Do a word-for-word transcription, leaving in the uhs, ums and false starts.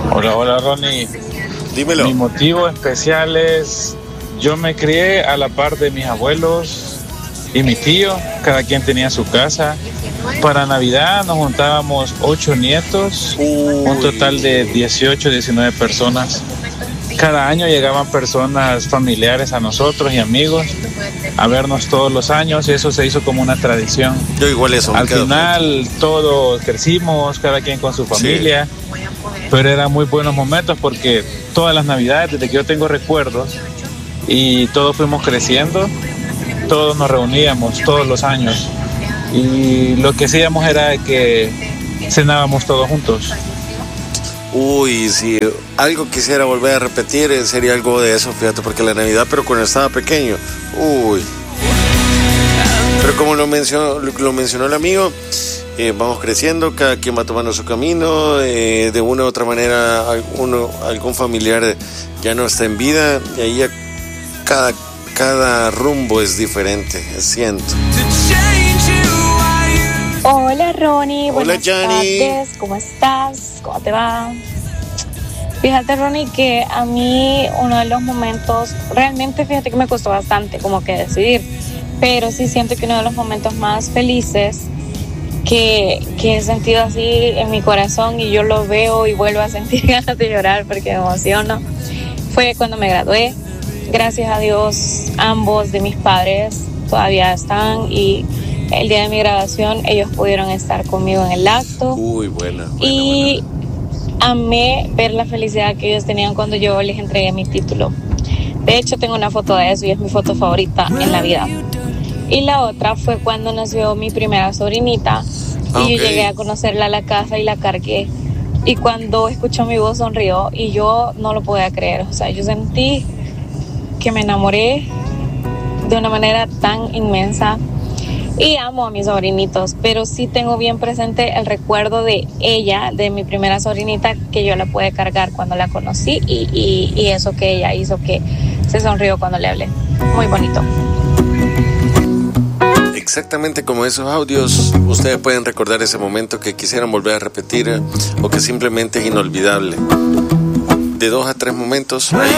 Hola, hola Ronnie. Dímelo. Mi motivo especial es, yo me crié a la par de mis abuelos y mi tío, cada quien tenía su casa. Para Navidad nos juntábamos ocho nietos, Uy. un total de dieciocho, diecinueve personas. Cada año llegaban personas familiares a nosotros y amigos a vernos todos los años y eso se hizo como una tradición. Yo igual eso. Al final todos crecimos, cada quien con su familia, sí. Pero eran muy buenos momentos porque todas las Navidades, desde que yo tengo recuerdos y todos fuimos creciendo, todos nos reuníamos todos los años y lo que hacíamos era que cenábamos todos juntos. Uy, si algo quisiera volver a repetir, sería algo de eso, fíjate, porque la Navidad, pero cuando estaba pequeño, uy. Pero como lo mencionó, lo mencionó el amigo, eh, vamos creciendo, cada quien va tomando su camino, eh, de una u otra manera uno, algún familiar ya no está en vida, y ahí ya cada, cada rumbo es diferente, siento. Hola Ronnie, hola buenas Jani. tardes, ¿cómo estás? ¿Cómo te va? Fíjate Ronnie que a mí uno de los momentos, realmente fíjate que me costó bastante como que decidir, pero sí siento que uno de los momentos más felices que, que he sentido así en mi corazón y yo lo veo y vuelvo a sentir ganas de llorar porque me emociono, fue cuando me gradué. Gracias a Dios ambos de mis padres todavía están y el día de mi graduación ellos pudieron estar conmigo en el acto. Uy, buena, buena y buena. Amé ver la felicidad que ellos tenían cuando yo les entregué mi título. De hecho tengo una foto de eso y es mi foto favorita en la vida. Y la otra fue cuando nació mi primera sobrinita y okay. yo llegué a conocerla a la casa y la cargué y cuando escuchó mi voz sonrió y yo no lo podía creer. O sea, yo sentí que me enamoré de una manera tan inmensa. Y amo a mis sobrinitos, pero sí tengo bien presente el recuerdo de ella, de mi primera sobrinita, que yo la pude cargar cuando la conocí y, y, y eso que ella hizo, que se sonrió cuando le hablé. Muy bonito. Exactamente como esos audios, ustedes pueden recordar ese momento que quisieran volver a repetir o que simplemente es inolvidable. De dos a tres momentos ahí